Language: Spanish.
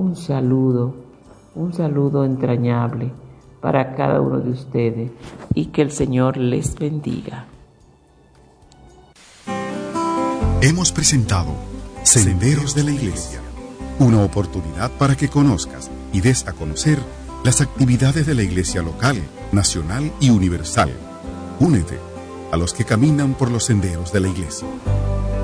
un saludo entrañable para cada uno de ustedes y que el Señor les bendiga. Hemos presentado Senderos de la Iglesia, una oportunidad para que conozcas y des a conocer las actividades de la Iglesia local, nacional y universal. Únete a los que caminan por los senderos de la Iglesia.